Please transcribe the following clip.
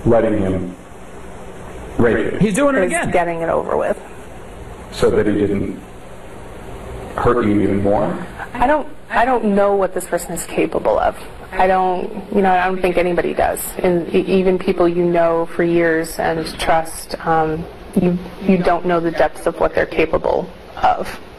letting him rape you. He's doing it He's again. getting it over with. So that he didn't hurt you even more? I don't know what this person is capable of. I don't think anybody does. And even people you know for years and trust, you don't know the depths of what they're capable of.